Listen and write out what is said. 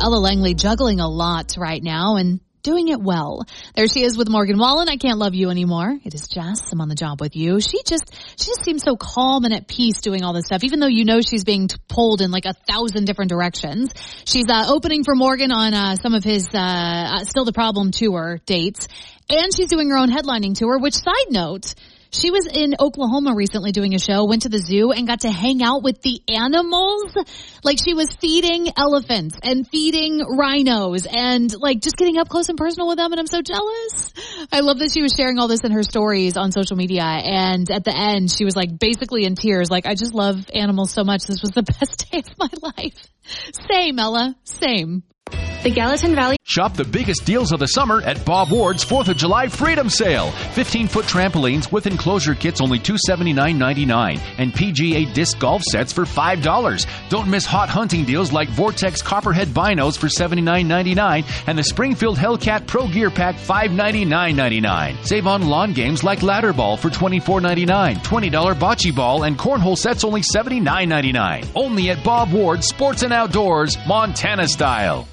Ella Langley juggling a lot right now and doing it well. There she is with Morgan Wallen. I Can't Love You Anymore. It is Jess. I'm on the job with you. She just seems so calm and at peace doing all this stuff, even though you know she's being pulled in like 1,000 different directions. She's opening for Morgan on some of his Still the Problem tour dates, and she's doing her own headlining tour, which, side note, she was in Oklahoma recently doing a show, went to the zoo, and got to hang out with the animals. Like, she was feeding elephants and feeding rhinos and, like, just getting up close and personal with them, and I'm so jealous. I love that she was sharing all this in her stories on social media, and at the end, she was, like, basically in tears. Like, I just love animals so much. This was the best day of my life. Same, Ella. Same. The Gallatin Valley. Shop the biggest deals of the summer at Bob Ward's 4th of July Freedom Sale. 15-foot trampolines with enclosure kits only $279.99 and PGA disc golf sets for $5. Don't miss hot hunting deals like Vortex Copperhead binos for $79.99 and the Springfield Hellcat Pro Gear Pack $599.99. Save on lawn games like Ladder Ball for $24.99, $20 Bocce Ball and Cornhole sets only $79.99. Only at Bob Ward's Sports and Outdoors, Montana style.